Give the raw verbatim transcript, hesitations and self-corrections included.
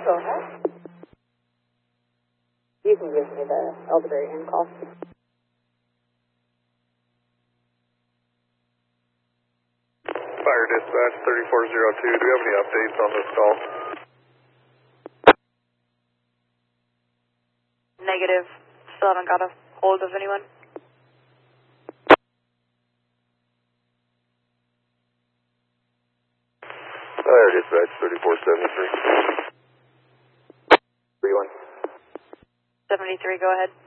Go ahead. You can give me the Elderberry Inn call. Fire dispatch thirty-four oh two. Do we have any updates on this call? Negative. Still haven't got a hold of anyone. Fire dispatch thirty-four seventy-three. three one. seventy-three, go ahead.